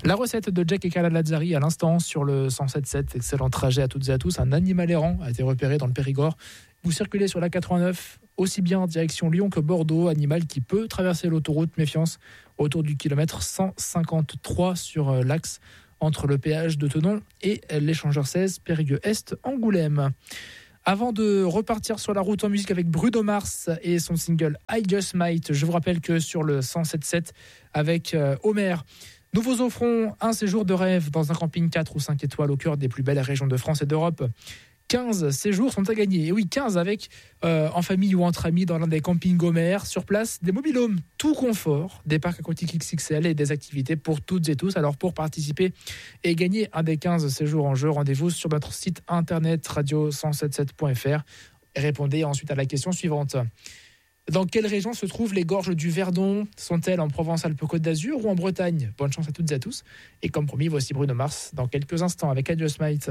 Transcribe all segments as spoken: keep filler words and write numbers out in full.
La recette de Jack et Carla Lazzari à l'instant sur le cent sept sept. Excellent trajet à toutes et à tous. Un animal errant a été repéré dans le Périgord. Vous circulez sur la quatre-vingt-neuf, aussi bien en direction Lyon que Bordeaux. Animal qui peut traverser l'autoroute. Méfiance autour du kilomètre cent cinquante-trois sur l'axe entre le péage de Thonon et l'échangeur seize Périgueux-Est Angoulême. Avant de repartir sur la route en musique avec Bruno Mars et son single I Just Might, je vous rappelle que sur le cent sept sept avec euh, Homer, nous vous offrons un séjour de rêve dans un camping quatre ou cinq étoiles au cœur des plus belles régions de France et d'Europe. quinze séjours sont à gagner. Et oui, quinze avec, euh, en famille ou entre amis, dans l'un des campings Homer. Sur place, des mobil-homes tout confort, des parcs aquatiques X X L et des activités pour toutes et tous. Alors pour participer et gagner un des quinze séjours en jeu, rendez-vous sur notre site internet radio cent soixante-dix-sept point f r et répondez ensuite à la question suivante. Dans quelle région se trouvent les gorges du Verdon ? Sont-elles en Provence-Alpes-Côte d'Azur ou en Bretagne ? Bonne chance à toutes et à tous. Et comme promis, voici Bruno Mars dans quelques instants avec I Just Might.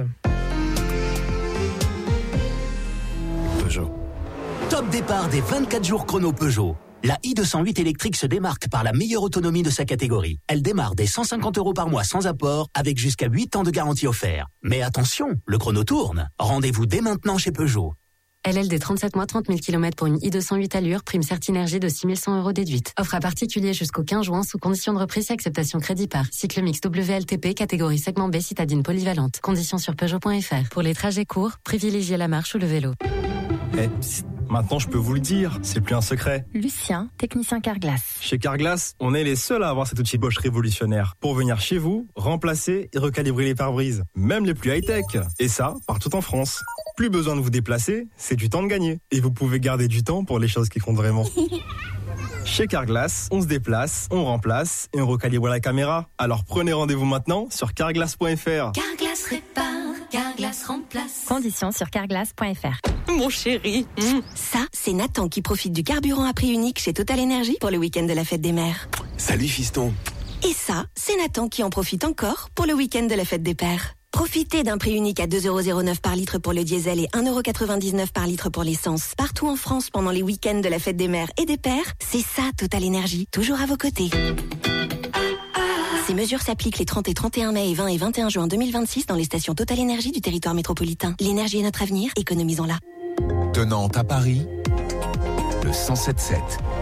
Peugeot. Top départ des vingt-quatre jours chrono Peugeot. La i deux cent huit électrique se démarque par la meilleure autonomie de sa catégorie. Elle démarre dès cent cinquante euros par mois sans apport, avec jusqu'à huit ans de garantie offert. Mais attention, le chrono tourne. Rendez-vous dès maintenant chez Peugeot. L L D trente-sept mois, trente mille kilomètres pour une i deux cent huit Allure, prime Certinergie de six mille cent euros déduite. Offre à particulier jusqu'au quinze juin sous condition de reprise et acceptation crédit par. Cycle mix W L T P, catégorie segment B, citadine polyvalente. Conditions sur Peugeot point f r. Pour les trajets courts, privilégiez la marche ou le vélo. Eh, psst, maintenant je peux vous le dire, c'est plus un secret. Lucien, technicien Carglass. Chez Carglass, on est les seuls à avoir cet outil Bosch révolutionnaire pour venir chez vous, remplacer et recalibrer les pare-brises, même les plus high-tech. Et ça, partout en France. Plus besoin de vous déplacer, c'est du temps de gagner. Et vous pouvez garder du temps pour les choses qui comptent vraiment. Chez Carglass, on se déplace, on remplace et on recalibre la caméra. Alors prenez rendez-vous maintenant sur carglass point f r. Carglass répare, Carglass remplace. Conditions sur carglass point f r. Mon chéri. Mmh. Ça, c'est Nathan qui profite du carburant à prix unique chez Total Energy pour le week-end de la fête des mères. Salut fiston. Et ça, c'est Nathan qui en profite encore pour le week-end de la fête des pères. Profitez d'un prix unique à deux euros zéro neuf par litre pour le diesel et un euro quatre-vingt-dix-neuf par litre pour l'essence. Partout en France pendant les week-ends de la fête des mères et des pères, c'est ça Total Energy, toujours à vos côtés. Ces mesures s'appliquent les trente et trente et un mai et vingt et vingt et un juin deux mille vingt-six dans les stations Total Energy du territoire métropolitain. L'énergie est notre avenir, économisons-la. De Nantes à Paris, le cent sept sept.